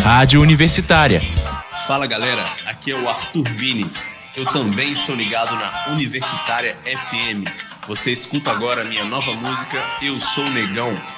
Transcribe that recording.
Rádio Universitária. Fala galera, aqui é o Arthur Vini. Eu também estou ligado na Universitária FM. Você escuta agora a minha nova música Eu Sou Negão.